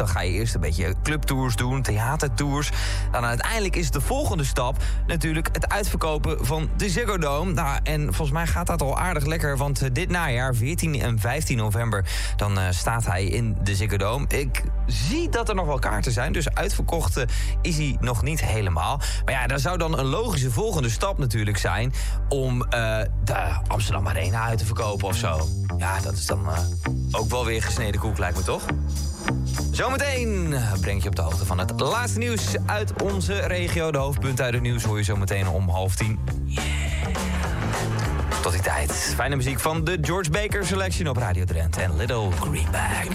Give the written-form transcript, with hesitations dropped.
Dan ga je eerst een beetje clubtours doen, theatertours. Dan uiteindelijk is de volgende stap natuurlijk het uitverkopen van de Ziggo Dome. Nou, en volgens mij gaat dat al aardig lekker, want dit najaar, 14 en 15 november... dan staat hij in de Ziggo Dome. Ik zie dat er nog wel kaarten zijn, dus uitverkocht is hij nog niet helemaal. Maar ja, daar zou dan een logische volgende stap natuurlijk zijn... om de Amsterdam Arena uit te verkopen of zo. Ja, dat is dan ook wel weer gesneden koek, lijkt me toch? Zometeen breng je op de hoogte van het laatste nieuws uit onze regio. De hoofdpunten uit het nieuws hoor je zometeen om 9:30. Yeah. Tot die tijd. Fijne muziek van de George Baker Selection op Radio Drenthe en Little Greenback.